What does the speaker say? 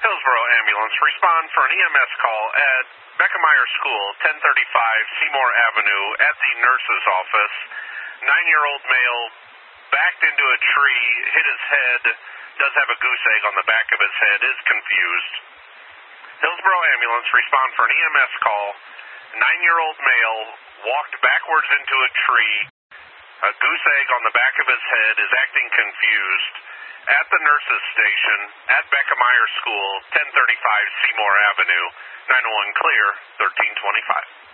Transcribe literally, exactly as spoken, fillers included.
Hillsboro Ambulance, respond for an E M S call at Beckemeyer School, ten thirty-five Seymour Avenue, at the nurse's office. Nine-year-old male backed into a tree, hit his head, does have a goose egg on the back of his head, is confused. Hillsboro Ambulance, respond for an E M S call. Nine-year-old male walked backwards into a tree. A goose egg on the back of his head, is acting confused. At the nurse's station, at Beckemeyer School, ten thirty-five Seymour Avenue, nine oh one clear, thirteen twenty-five.